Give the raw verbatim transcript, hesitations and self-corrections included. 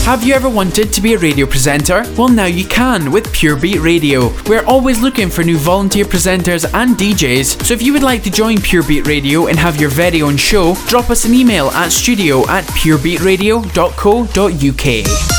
Have you ever wanted to be a radio presenter? Well, now you can with Pure Beat Radio. We're always looking for new volunteer presenters and D Js, so if you would like to join Pure Beat Radio and have your very own show, drop us an email at studio at purebeatradio dot co dot uk.